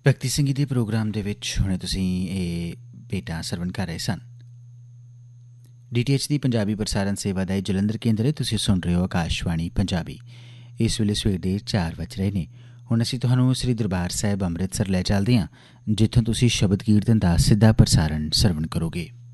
ਭਗਤੀ ਸੰਗੀਤ ਦੇ ਪ੍ਰੋਗਰਾਮ ਦੇ ਵਿੱਚ ਹੁਣੇ ਤੁਸੀਂ ਇਹ ਭੇਟਾਂ ਸਰਵਣ ਕਰ ਰਹੇ ਸਨ। DTH ਦੀ ਪੰਜਾਬੀ ਪ੍ਰਸਾਰਣ ਸੇਵਾ ਦਾ ਇਹ ਜਲੰਧਰ ਕੇਂਦਰ ਹੈ। ਤੁਸੀਂ ਸੁਣ ਰਹੇ ਹੋ ਆਕਾਸ਼ਵਾਣੀ ਪੰਜਾਬੀ। ਇਸ ਵੇਲੇ ਸਵੇਰ ਦੇ 4 ਵੱਜ ਰਹੇ ਨੇ। ਹੁਣ ਅਸੀਂ ਤੁਹਾਨੂੰ ਸ੍ਰੀ ਦਰਬਾਰ ਸਾਹਿਬ ਅੰਮ੍ਰਿਤਸਰ ਲੈ ਚੱਲਦੇ ਹਾਂ, ਜਿੱਥੋਂ ਤੁਸੀਂ ਸ਼ਬਦ ਕੀਰਤਨ ਦਾ ਸਿੱਧਾ ਪ੍ਰਸਾਰਣ ਸਰਵਣ ਕਰੋਗੇ।